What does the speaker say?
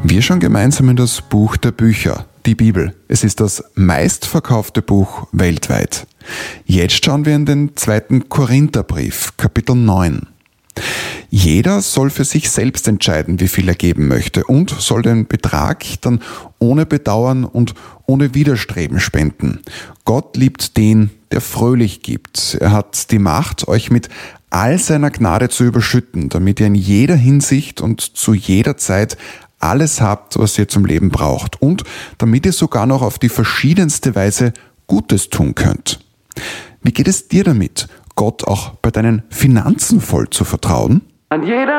Wir schauen gemeinsam in das Buch der Bücher, die Bibel. Es ist das meistverkaufte Buch weltweit. Jetzt schauen wir in den 2. Korintherbrief, Kapitel 9. Jeder soll für sich selbst entscheiden, wie viel er geben möchte und soll den Betrag dann ohne Bedauern und ohne Widerstreben spenden. Gott liebt den, der fröhlich gibt. Er hat die Macht, euch mit all seiner Gnade zu überschütten, damit ihr in jeder Hinsicht und zu jeder Zeit alles habt, was ihr zum Leben braucht und damit ihr sogar noch auf die verschiedenste Weise Gutes tun könnt. Wie geht es dir damit, Gott auch bei deinen Finanzen voll zu vertrauen?